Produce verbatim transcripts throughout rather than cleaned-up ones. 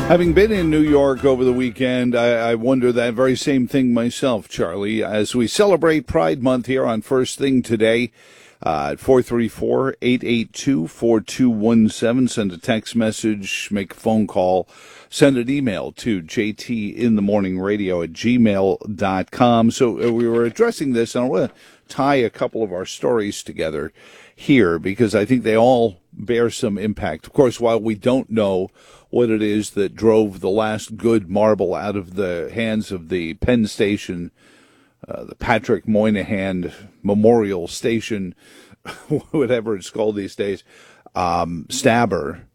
Having been in New York over the weekend, I, I wonder that very same thing myself, Charlie. As we celebrate Pride Month here on First Thing Today, uh, at four three four, eight eight two, four two one seven, send a text message, make a phone call, send an email to jtinthemorningradio at gmail dot com. So uh, we were addressing this, and I want to tie a couple of our stories together here because I think they all bear some impact. Of course, while we don't know what it is that drove the last good marble out of the hands of the Penn Station, uh, the Patrick Moynihan Memorial Station, whatever it's called these days, um, stabber,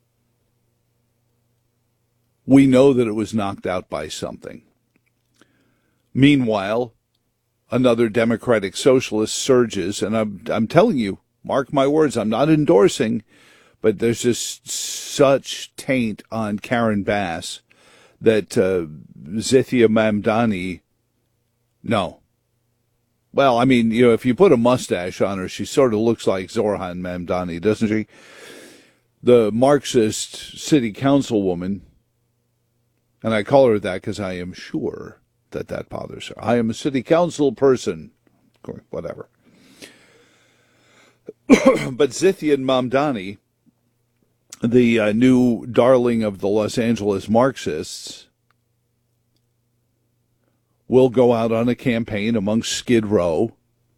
we know that it was knocked out by something. Meanwhile, another Democratic socialist surges, and I'm, I'm telling you, mark my words, I'm not endorsing, but there's just such taint on Karen Bass that uh, Zithia Mamdani, no. Well, I mean, you know, if you put a mustache on her, she sort of looks like Zoran Mamdani, doesn't she? The Marxist city councilwoman, and I call her that because I am sure that that bothers her. I am a city council person, whatever. But Zithia Mamdani, the uh, new darling of the Los Angeles Marxists, will go out on a campaign amongst Skid Row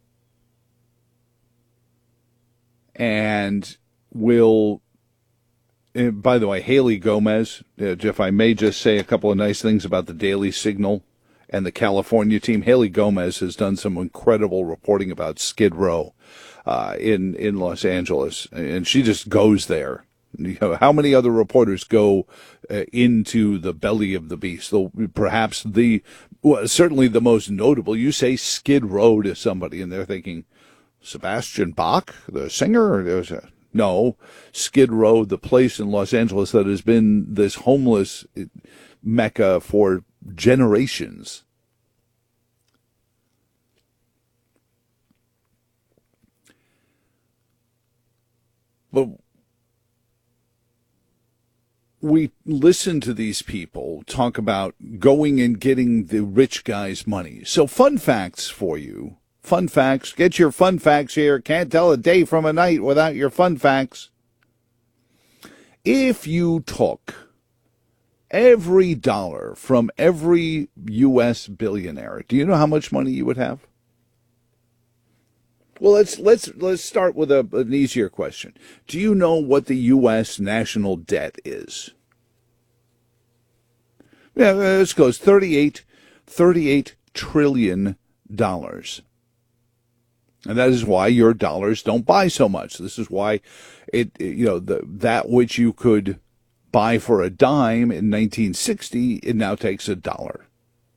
and will, uh, by the way, Haley Gomez, uh, if I may just say a couple of nice things about the Daily Signal and the California team. Haley Gomez has done some incredible reporting about Skid Row uh, in, in Los Angeles, and she just goes there. You know, how many other reporters go uh, into the belly of the beast? Though perhaps the, well, certainly the most notable. You say Skid Row to somebody, and they're thinking Sebastian Bach, the singer. Or there's a, no, Skid Row, the place in Los Angeles that has been this homeless mecca for generations. But we listen to these people talk about going and getting the rich guy's money. So fun facts for you. Fun facts. Get your fun facts here. Can't tell a day from a night without your fun facts. If you took every dollar from every U S billionaire, do you know how much money you would have? Well, let's let's let's start with a, an easier question. Do you know what the U S national debt is? Yeah, this goes thirty-eight, thirty-eight trillion dollars. And that is why your dollars don't buy so much. This is why it, you know, the, that which you could buy for a dime in nineteen sixty, it now takes a dollar.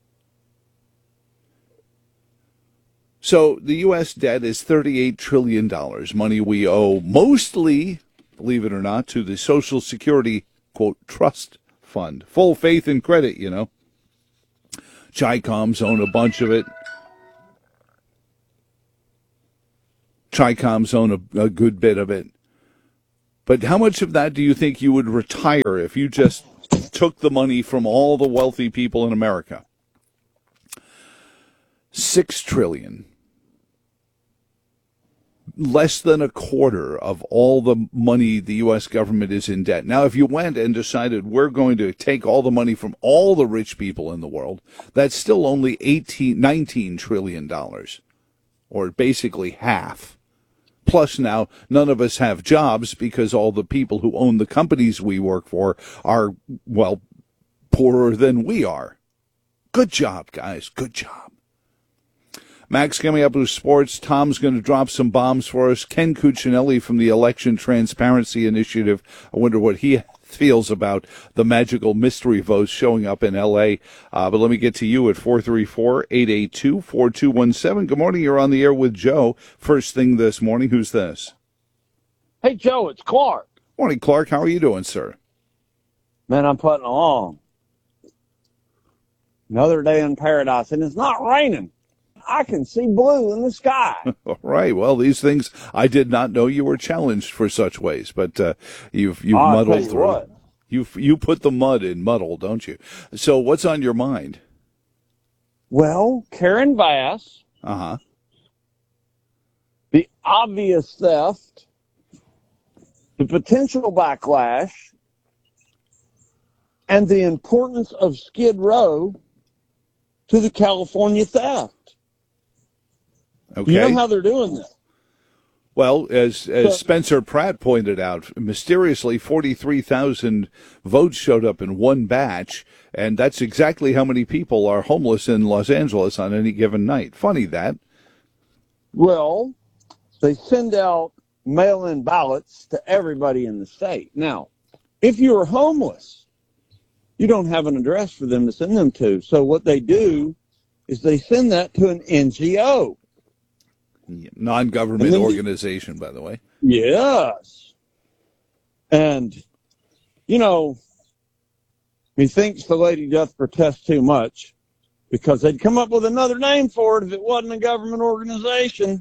So the U S debt is thirty-eight trillion dollars, money we owe mostly, believe it or not, to the Social Security, quote, trust fund. Full faith and credit, you know. Chi-Coms own a bunch of it. Chi-Coms own a, a good bit of it. But how much of that do you think you would retire if you just took the money from all the wealthy people in America? Six trillion. Less than a quarter of all the money the U S government is in debt. Now, if you went and decided we're going to take all the money from all the rich people in the world, that's still only eighteen, nineteen trillion dollars, or basically half. Plus now, none of us have jobs because all the people who own the companies we work for are, well, poorer than we are. Good job, guys. Good job. Max coming up with sports. Tom's going to drop some bombs for us. Ken Cuccinelli from the Election Transparency Initiative. I wonder what he feels about the magical mystery votes showing up in L A. Uh, but let me get to you at four three four, eight eight two, four two one seven. Good morning. You're on the air with Joe. First thing this morning. Who's this? Hey, Joe, it's Clark. Morning, Clark. How are you doing, sir? Man, I'm putting along. Another day in paradise, and it's not raining. I can see blue in the sky. All right. Well, these things, I did not know you were challenged for such ways, but uh, you've you've I'll muddled tell you through. What, You you put the mud in muddle, don't you? So what's on your mind? Well, Karen Bass, Uh-huh. the obvious theft, the potential backlash, and the importance of Skid Row to the California theft. Okay. You know how they're doing this? Well, as as So- Spencer Pratt pointed out, mysteriously forty-three thousand votes showed up in one batch, and that's exactly how many people are homeless in Los Angeles on any given night. Funny that. Well, they send out mail-in ballots to everybody in the state. Now, if you're homeless, you don't have an address for them to send them to. So what they do is they send that to an N G O. Non-government And then the- organization, by the way. Yes. And, you know, methinks the lady doth protest too much, because they'd come up with another name for it if it wasn't a government organization.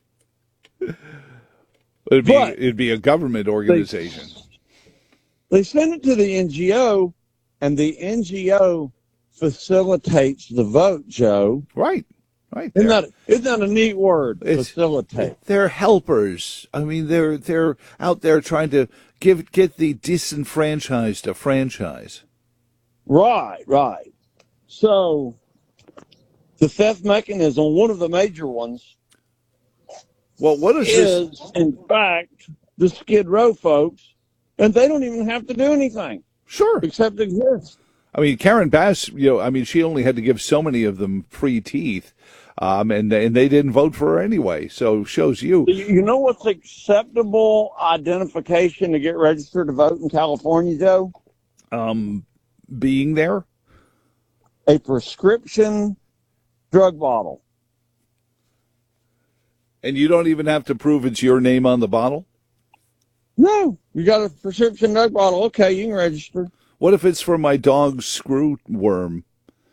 It'd be But- it'd be a government organization. They send it to the N G O, and the N G O facilitates the vote, Joe. Right. Right. Isn't there. that, isn't that a neat word? It's- Facilitate. They're helpers. I mean, they're they're out there trying to give get the disenfranchised a franchise. Right, right. So the theft mechanism, one of the major ones, Well, what is this? is in fact the Skid Row folks, and they don't even have to do anything Sure. except exist. I mean, Karen Bass, you know, I mean, she only had to give so many of them free teeth, um, and and they didn't vote for her anyway. So shows you. You you know what's acceptable identification to get registered to vote in California, Joe? Um, being there. A prescription drug bottle. And you don't even have to prove it's your name on the bottle? No, you got a prescription drug bottle. Okay, you can register. What if it's for my dog's screw worm?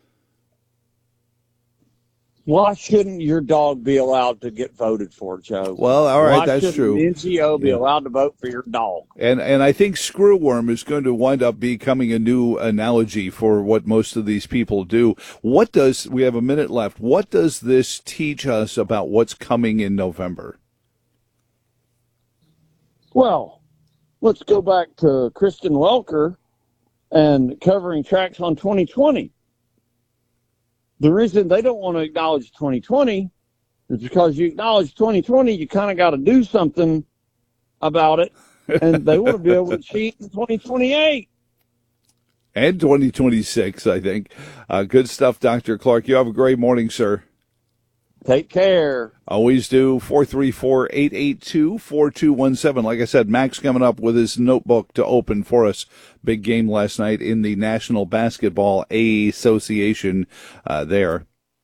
Why shouldn't your dog be allowed to get voted for, Joe? Well, all right, Why that's shouldn't true. the N G O be Yeah. allowed to vote for your dog? And and I think screwworm is going to wind up becoming a new analogy for what most of these people do. What does, we have a minute left, what does this teach us about what's coming in November? Well, let's go back to Kristen Welker and covering tracks on twenty twenty. The reason they don't want to acknowledge twenty twenty is because you acknowledge twenty twenty, you kind of got to do something about it, and they want to be able to cheat in twenty twenty-eight. And twenty twenty-six, I think. Uh, good stuff, Doctor Clark. You have a great morning, sir. Take care. Always do. four three four, eight eight two, four two one seven. Like I said, Max coming up with his notebook to open for us. Big game last night in the National Basketball Association uh, there.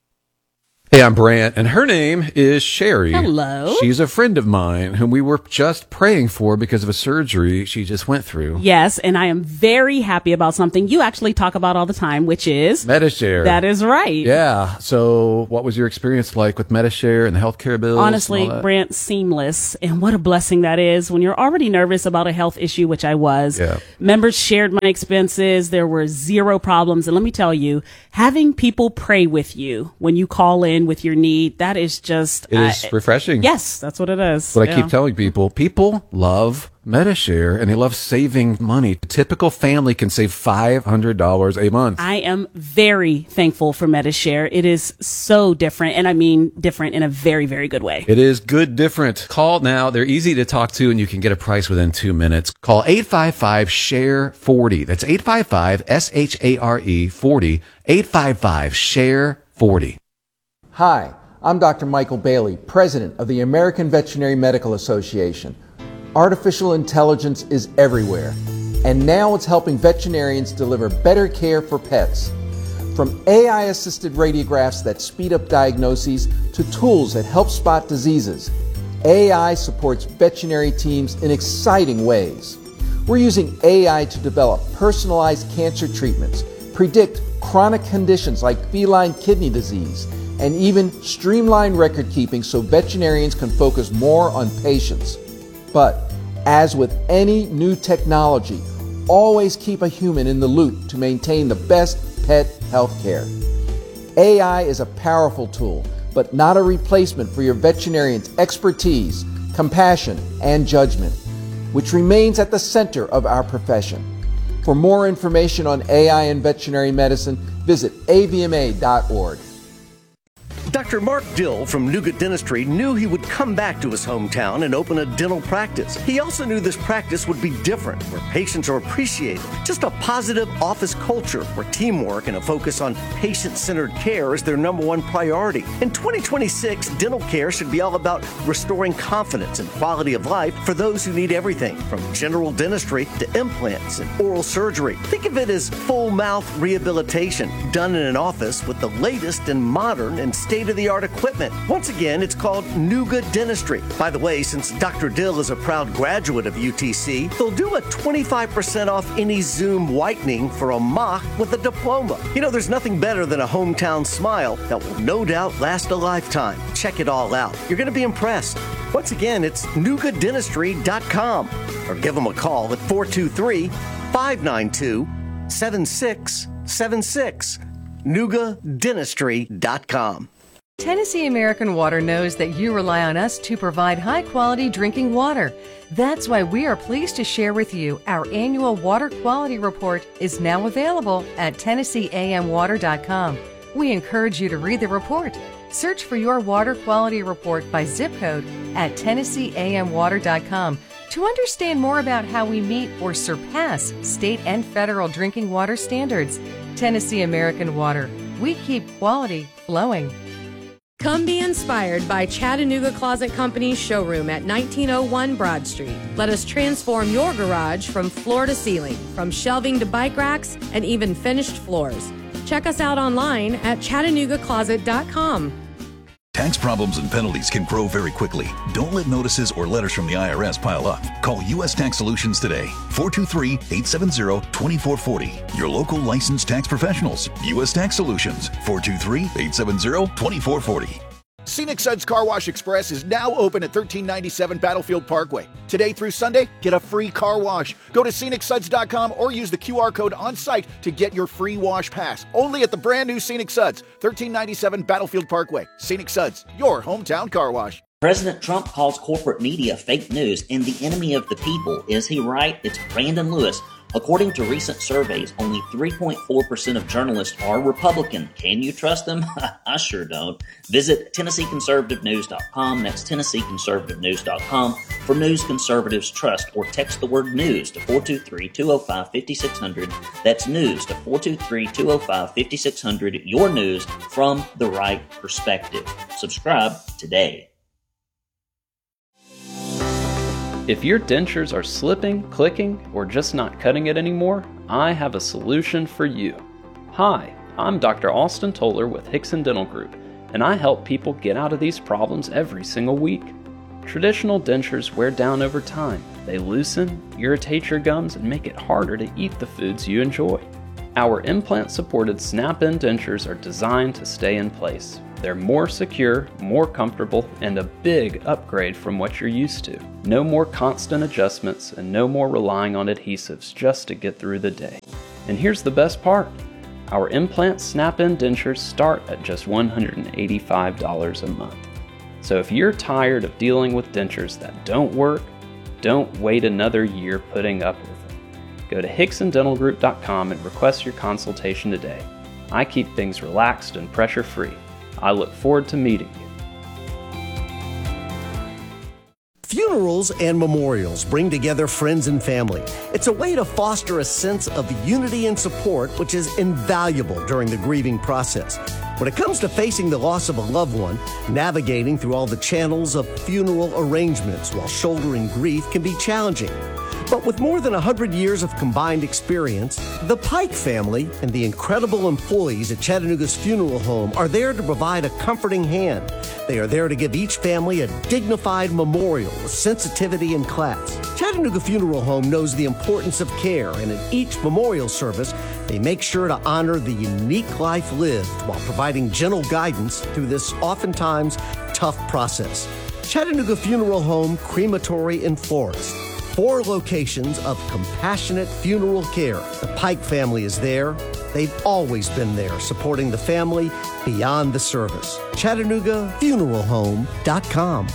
Hey, I'm Brant, and her name is Sherry. Hello. She's a friend of mine whom we were just praying for because of a surgery she just went through. Yes, and I am very happy about something you actually talk about all the time, which is Metashare. that is right. Yeah. So what was your experience like with Metashare and the healthcare bills? Honestly, and all that? Brent, seamless. And what a blessing that is when you're already nervous about a health issue, which I was. Yeah. Members shared my expenses. There were zero problems. And let me tell you, having people pray with you when you call in with your need, that is just... It is I- refreshing. Yes, that's what it is. But I Yeah. keep telling people, people love Metashare and they love saving money. A typical family can save five hundred dollars a month. I am very thankful for Metashare. It is so different, and I mean different in a very, very good way. It is good different. Call now. They're easy to talk to, and you can get a price within two minutes. Call eight five five, S H A R E forty. That's eight five five, S H A R E forty. eight five five, S H A R E forty. Hi, I'm Doctor Michael Bailey, President of the American Veterinary Medical Association. Artificial intelligence is everywhere, and now it's helping veterinarians deliver better care for pets. From A I-assisted radiographs that speed up diagnoses to tools that help spot diseases, A I supports veterinary teams in exciting ways. We're using A I to develop personalized cancer treatments, predict chronic conditions like feline kidney disease, and even streamline record keeping so veterinarians can focus more on patients. But as with any new technology, always keep a human in the loop to maintain the best pet health care. A I is a powerful tool, but not a replacement for your veterinarian's expertise, compassion, and judgment, which remains at the center of our profession. For more information on A I in veterinary medicine, visit A V M A dot org. Doctor Mark Dill from Nougat Dentistry knew he would come back to his hometown and open a dental practice. He also knew this practice would be different, where patients are appreciated. Just a positive office culture where teamwork and a focus on patient-centered care is their number one priority. In twenty twenty-six, dental care should be all about restoring confidence and quality of life for those who need everything, from general dentistry to implants and oral surgery. Think of it as full mouth rehabilitation done in an office with the latest and modern and state-of-the-art equipment. Once again, it's called Nougat Dentistry. By the way, since Doctor Dill is a proud graduate of U T C, they'll do a twenty-five percent off any Zoom whitening for a mock with a diploma. You know, there's nothing better than a hometown smile that will no doubt last a lifetime. Check it all out. You're going to be impressed. Once again, it's nougat dentistry dot com or give them a call at four two three, five nine two, seven six seven six. nougat dentistry dot com. Tennessee American Water knows that you rely on us to provide high-quality drinking water. That's why we are pleased to share with you our annual water quality report is now available at Tennessee A M water dot com. We encourage you to read the report. Search for your water quality report by zip code at Tennessee A M water dot com to understand more about how we meet or surpass state and federal drinking water standards. Tennessee American Water. We keep quality flowing. Come be inspired by Chattanooga Closet Company's showroom at nineteen oh one Broad Street. Let us transform your garage from floor to ceiling, from shelving to bike racks, and even finished floors. Check us out online at Chattanooga Closet dot com. Tax problems and penalties can grow very quickly. Don't let notices or letters from the I R S pile up. Call U S Tax Solutions today, four two three, eight seven zero, two four four zero. Your local licensed tax professionals. U S Tax Solutions, four two three, eight seven zero, two four four zero. Scenic Suds Car Wash Express is now open at thirteen ninety-seven Battlefield Parkway. Today through Sunday, get a free car wash. Go to scenic suds dot com or use the Q R code on site to get your free wash pass. Only at the brand new Scenic Suds, thirteen ninety-seven Battlefield Parkway. Scenic Suds, your hometown car wash. President Trump calls corporate media fake news and the enemy of the people. Is he right? It's Brandon Lewis. According to recent surveys, only three point four percent of journalists are Republican. Can you trust them? I sure don't. Visit Tennessee Conservative News dot com. That's Tennessee Conservative News dot com for news conservatives trust, or text the word news to four two three, two oh five, five six zero zero. That's news to four two three, two oh five, five six zero zero. Your news from the right perspective. Subscribe today. If your dentures are slipping, clicking, or just not cutting it anymore, I have a solution for you. Hi, I'm Doctor Austin Toller with Hickson Dental Group, and I help people get out of these problems every single week. Traditional dentures wear down over time. They loosen, irritate your gums, and make it harder to eat the foods you enjoy. Our implant-supported snap-in dentures are designed to stay in place. They're more secure, more comfortable, and a big upgrade from what you're used to. No more constant adjustments and no more relying on adhesives just to get through the day. And here's the best part. Our implant snap-in dentures start at just one hundred eighty-five dollars a month. So if you're tired of dealing with dentures that don't work, don't wait another year putting up with them. Go to Hickson Dental Group dot com and request your consultation today. I keep things relaxed and pressure-free. I look forward to meeting you. Funerals and memorials bring together friends and family. It's a way to foster a sense of unity and support, which is invaluable during the grieving process. When it comes to facing the loss of a loved one, navigating through all the channels of funeral arrangements while shouldering grief can be challenging. But with more than one hundred years of combined experience, the Pike family and the incredible employees at Chattanooga's funeral home are there to provide a comforting hand. They are there to give each family a dignified memorial with sensitivity and class. Chattanooga Funeral Home knows the importance of care, and in each memorial service, they make sure to honor the unique life lived while providing gentle guidance through this oftentimes tough process. Chattanooga Funeral Home, Crematory, and Florist. four locations of compassionate funeral care. The Pike family is there. They've always been there, supporting the family beyond the service. Chattanooga Funeral Home dot com.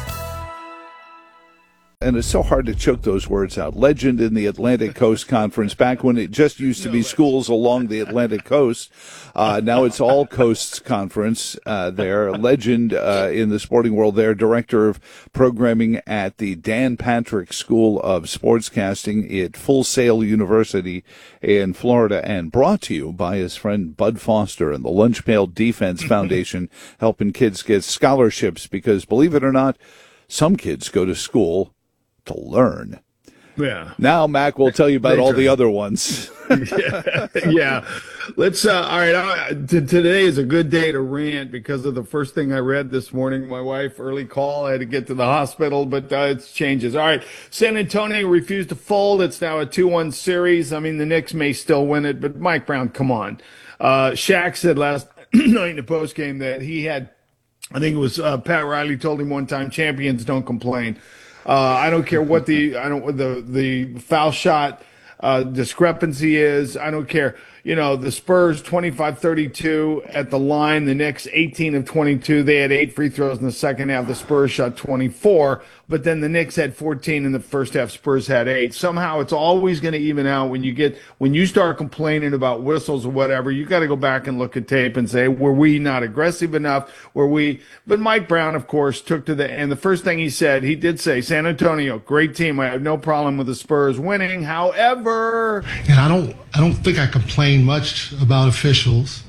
And it's so hard to choke those words out. Legend in the Atlantic Coast Conference, back when it just used to be schools along the Atlantic Coast. Uh, now it's all Coasts Conference uh, there. Legend uh, in the sporting world there, director of programming at the Dan Patrick School of Sportscasting at Full Sail University in Florida, and brought to you by his friend Bud Foster and the Lunch Pail Defense Foundation, helping kids get scholarships because, believe it or not, some kids go to school to learn. Yeah. Now Mac will tell you about all the other ones. yeah. yeah. Let's, uh, all right. Uh, t- today is a good day to rant because of the first thing I read this morning. My wife, early call. I had to get to the hospital, but uh, it changes. All right. San Antonio refused to fold. It's now a two one series. I mean, the Knicks may still win it, but Mike Brown, come on. Uh, Shaq said last night in the postgame that he had, I think it was uh, Pat Riley told him one time, champions don't complain. Uh, I don't care what the I don't the the foul shot uh, discrepancy is. I don't care. You know, the Spurs twenty-five thirty-two at the line. The Knicks eighteen of twenty-two. They had eight free throws in the second half. The Spurs shot twenty-four, but then the Knicks had fourteen in the first half. Spurs had eight. Somehow it's always going to even out when you get when you start complaining about whistles or whatever. You got to go back and look at tape and say, were we not aggressive enough? Were we? But Mike Brown, of course, took to the and the first thing he said, he did say, San Antonio, great team. I have no problem with the Spurs winning. However, and I don't I don't think I complain much about officials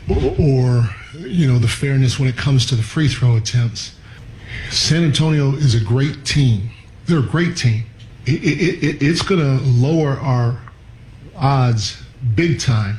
or, you know, the fairness when it comes to the free throw attempts. San Antonio is a great team. They're a great team. It, it, it, it's going to lower our odds big time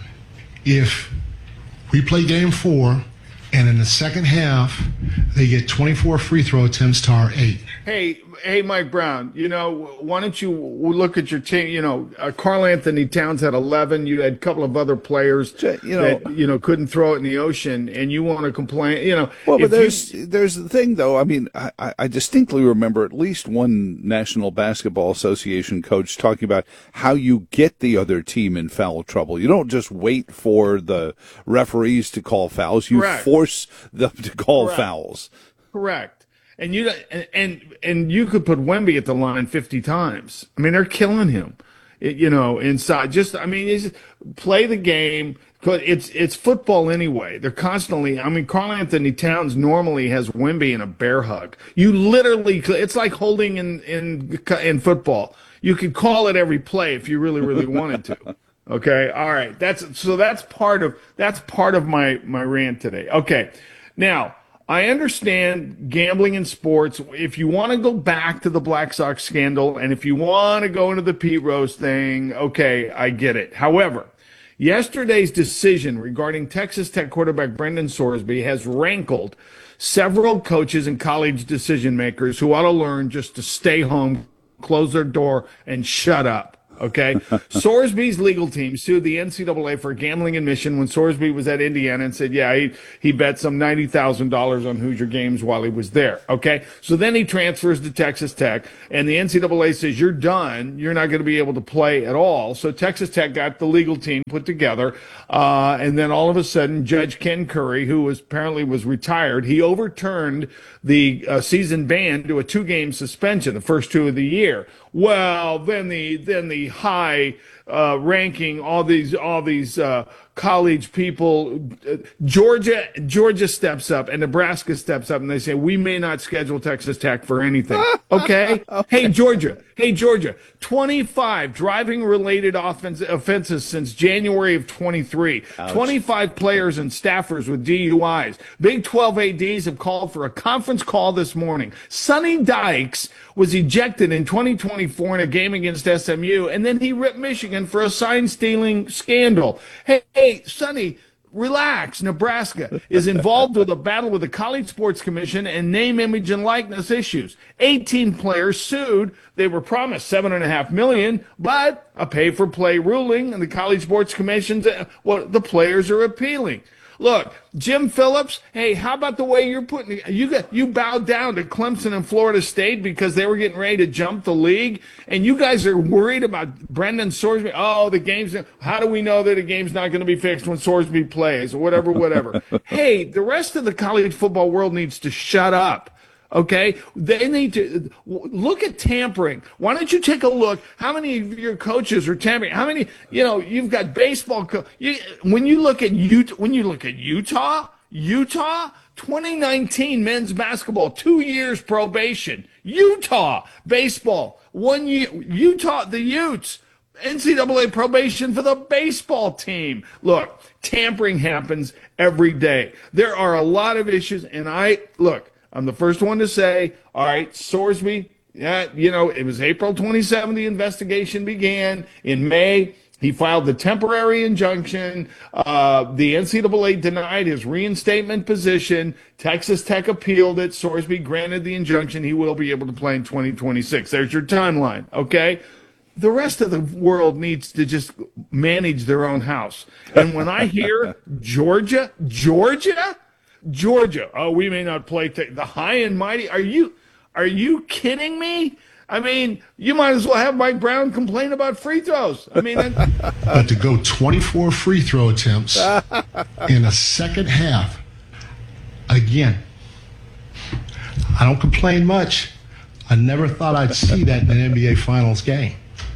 if we play game four and in the second half they get twenty-four free throw attempts to our eight. Hey, hey, Mike Brown, you know, why don't you look at your team? You know, uh, Karl Anthony Towns had eleven. You had a couple of other players you know, that, you know, couldn't throw it in the ocean, and you want to complain, you know. Well, but there's, you, there's the thing, though. I mean, I, I distinctly remember at least one National Basketball Association coach talking about how you get the other team in foul trouble. You don't just wait for the referees to call fouls. You Correct. force them to call Correct. fouls. Correct. And you and, and and you could put Wemby at the line fifty times. I mean, they're killing him, it, you know, inside. Just, I mean, it's, play the game. It's it's football anyway. They're constantly. I mean, Karl Anthony Towns normally has Wemby in a bear hug. You literally, it's like holding in in in football. You could call it every play if you really really wanted to. Okay, all right. That's so. That's part of that's part of my my rant today. Okay, now. I understand gambling in sports. If you want to go back to the Black Sox scandal and if you want to go into the Pete Rose thing, okay, I get it. However, yesterday's decision regarding Texas Tech quarterback Brendan Sorsby has rankled several coaches and college decision makers who ought to learn just to stay home, close their door, and shut up. Okay. Sorsby's legal team sued the N C double A for gambling admission when Sorsby was at Indiana and said, yeah, he, he bet some ninety thousand dollars on Hoosier games while he was there. Okay. So then he transfers to Texas Tech and the N C double A says, you're done. You're not going to be able to play at all. So Texas Tech got the legal team put together. Uh, and then all of a sudden, Judge Ken Curry, who was apparently was retired, he overturned the uh, season ban to a two game suspension, the first two of the year. Well, then the then the high uh, ranking, all these all these uh, college people, uh, Georgia Georgia steps up and Nebraska steps up and they say we may not schedule Texas Tech for anything. Okay, okay. Hey Georgia, hey Georgia, twenty-five driving related offense, offenses since January of twenty-three. Ouch. twenty-five players and staffers with D U Is. Big twelve A Ds have called for a conference call this morning. Sonny Dykes was ejected in twenty twenty-four in a game against S M U, and then he ripped Michigan for a sign-stealing scandal. Hey, hey, Sonny, relax. Nebraska is involved with a battle with the College Sports Commission and name, image, and likeness issues. eighteen players sued. They were promised seven and a half million, but a pay-for-play ruling, and the College Sports Commission's, well, the players are appealing. Look, Jim Phillips, hey, how about the way you're putting you got you bowed down to Clemson and Florida State because they were getting ready to jump the league, and you guys are worried about Brendan Sorsby. Oh, the game's how do we know that the game's not going to be fixed when Sorsby plays or whatever, whatever. Hey, the rest of the college football world needs to shut up. Okay, they need to look at tampering. Why don't you take a look? How many of your coaches are tampering? How many? You know, you've got baseball. Co- you, when you look at Utah, when you look at Utah, Utah, twenty nineteen men's basketball, two years probation. Utah baseball, one year. Utah, the Utes, N C double A probation for the baseball team. Look, tampering happens every day. There are a lot of issues, and I look. I'm the first one to say, all right, Sorsby, yeah, you know, it was April twenty-seventh, the investigation began. In May, he filed the temporary injunction. Uh, the N C double A denied his reinstatement position. Texas Tech appealed it. Sorsby granted the injunction. He will be able to play in twenty twenty-six. There's your timeline, okay? The rest of the world needs to just manage their own house. And when I hear Georgia, Georgia, Georgia, oh, we may not play t- the high and mighty. Are you, are you kidding me? I mean, you might as well have Mike Brown complain about free throws. I mean, I- but to go twenty-four free throw attempts in a second half, again, I don't complain much. I never thought I'd see that in an N B A Finals game.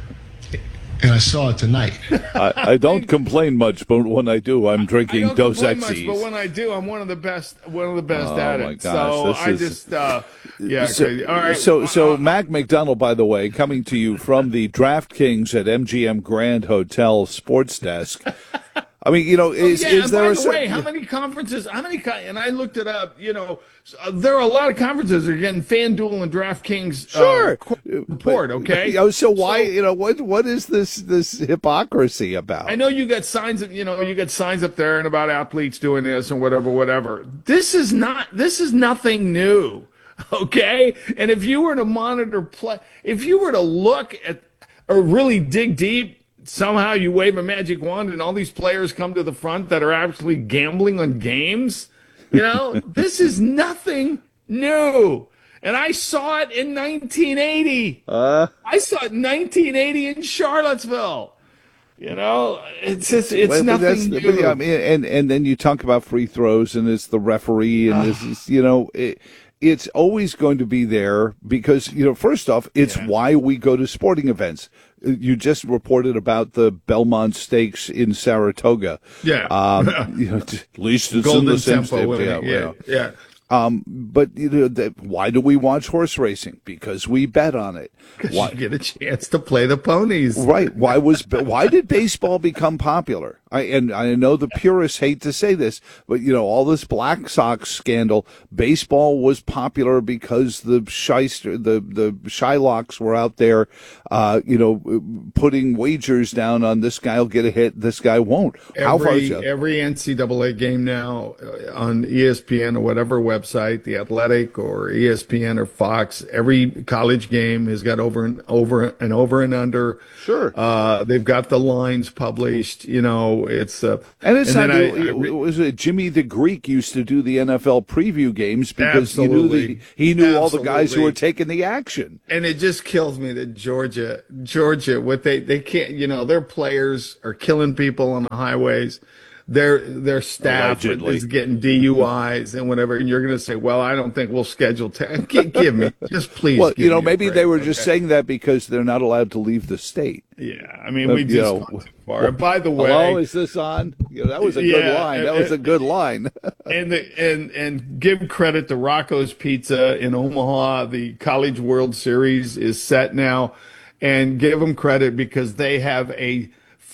And I saw it tonight. I, I don't complain much, but when I do, I'm drinking I don't Dos complain much, Equis. but when I do, I'm one of the best. One of the best Oh, at my it. gosh, so this I is- just, uh, yeah. So, crazy. All right. so, so Mac McDonald, by the way, coming to you from the DraftKings at M G M Grand Hotel Sports Desk. I mean, you know, is, Oh, yeah, is and there by a the cer- way, how many conferences? How many? co- And I looked it up. You know, uh, there are a lot of conferences that are getting FanDuel and DraftKings Sure. uh, report. Okay. Oh, so why, you know, what what is this this hypocrisy about? I know you got signs. Of, you know, you got signs up there and about athletes doing this and whatever, whatever. This is not. This is nothing new. Okay. And if you were to monitor play, if you were to look at or really dig deep. Somehow you wave a magic wand and all these players come to the front that are actually gambling on games. You know, this is nothing new. And I saw it in nineteen eighty. Uh, I saw it in nineteen eighty in Charlottesville. You know, it's just, it's well, but that's- nothing but, new. yeah, I mean, and and then you talk about free throws, and it's the referee, and this is, you know, it, it's always going to be there because, you know, first off, it's Yeah. why we go to sporting events. You just reported about the Belmont Stakes in Saratoga. Yeah. Um, you know, at least it's Golden in the same Tempo state. winning, Yeah, yeah, yeah. yeah. Um, but you know, that, why do we watch horse racing? Because we bet on it. Why you get a chance to play the ponies? Right. Why was why did baseball become popular? I and I know the purists hate to say this, but you know, all this Black Sox scandal, baseball was popular because the shyster, the the Shylocks were out there, uh, you know, putting wagers down on this guy'll get a hit, this guy won't. How far is Every, that? every N C double A game now uh, on E S P N or whatever website, The Athletic or E S P N or Fox, every college game has got over and over and over and under. Sure. Uh, they've got the lines published. You know, it's uh, And it's and not. then it, I- I re- was it Jimmy the Greek used to do the N F L preview games because he knew Absolutely. the, he knew all the guys who Absolutely. were taking the action. And it just kills me that Georgia, Georgia, what they, they can't, you know, their players are killing people on the highways. Their, their staff Allegedly. is getting D U Is and whatever. And you're going to say, well, I don't think we'll schedule ten. Give, give me, just please. Well, give you know, me a maybe break, they were just okay? saying that because they're not allowed to leave the state. Yeah. I mean, Uh, we you just know, gone too far. And by the way, Hello, is this on? You know, that was a good Yeah, line. That and- was a good line. and the, and and give credit to Rocco's Pizza in Omaha. The College World Series is set now, and give them credit because they have a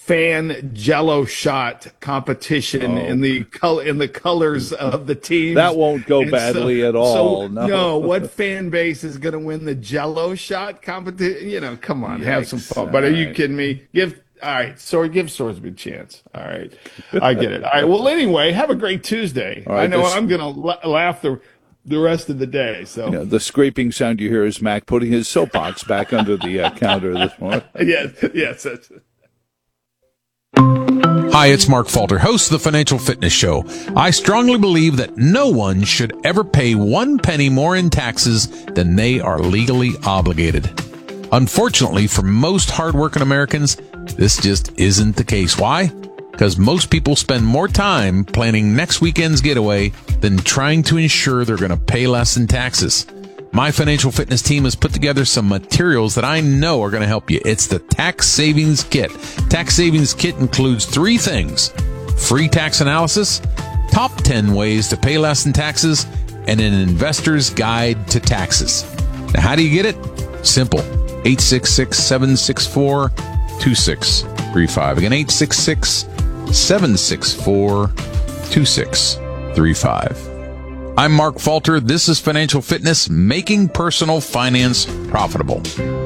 fan Jello shot competition Oh. in the color in the colors of the teams. That won't go And badly so, at all, So, no. what fan base is going to win the Jello shot competition? You know, come on, have some Yikes. fun. But are you All right. kidding me? Give. All right, sorry, give Sorsby a chance. All right, I get it. All right, well, anyway, have a great Tuesday. All right, I know this- I'm going to la- laugh the the rest of the day. So You know, the scraping sound you hear is Mac putting his soapbox back under the uh, counter this morning. yes, yes, that's it. Hi, it's Mark Falter, host of the Financial Fitness Show. I strongly believe that no one should ever pay one penny more in taxes than they are legally obligated. Unfortunately, for most hardworking Americans, this just isn't the case. Why? Because most people spend more time planning next weekend's getaway than trying to ensure they're going to pay less in taxes. My Financial Fitness team has put together some materials that I know are going to help you. It's the Tax Savings Kit. Tax Savings Kit includes three things: free tax analysis, top ten ways to pay less in taxes, and an investor's guide to taxes. Now, how do you get it? Simple. eight six six, seven six four, two six three five. Again, eight six six, seven six four, two six three five. I'm Mark Falter. This is Financial Fitness, making personal finance profitable.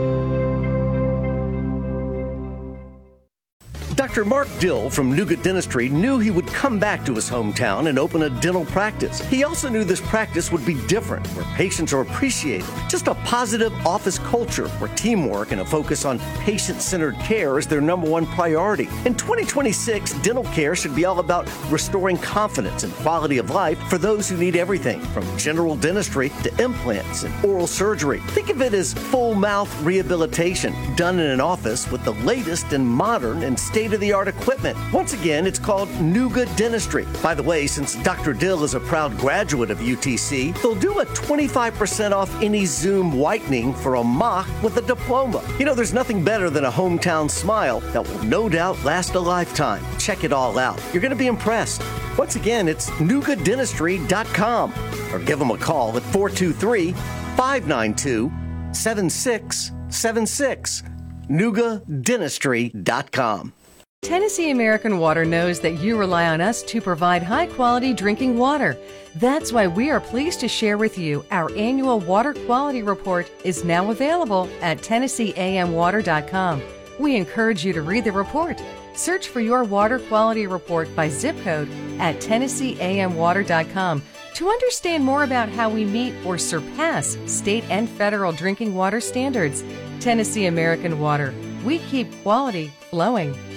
Doctor Mark Dill from Nuga Dentistry knew he would come back to his hometown and open a dental practice. He also knew this practice would be different, where patients are appreciated. Just a positive office culture where teamwork and a focus on patient-centered care is their number one priority. In twenty twenty-six, dental care should be all about restoring confidence and quality of life for those who need everything from general dentistry to implants and oral surgery. Think of it as full mouth rehabilitation done in an office with the latest and modern and state-of-the-art equipment. Once again, it's called Nuga Dentistry. By the way, since Doctor Dill is a proud graduate of U T C, they'll do a twenty-five percent off any Zoom whitening for a mock with a diploma. You know, there's nothing better than a hometown smile that will no doubt last a lifetime. Check it all out. You're going to be impressed. Once again, it's nuga dentistry dot com or give them a call at four two three, five nine two, seven six seven six. nuga dentistry dot com. Tennessee American Water knows that you rely on us to provide high-quality drinking water. That's why we are pleased to share with you our annual water quality report is now available at tennessee a m water dot com. We encourage you to read the report. Search for your water quality report by zip code at tennessee a m water dot com to understand more about how we meet or surpass state and federal drinking water standards. Tennessee American Water. We keep quality flowing.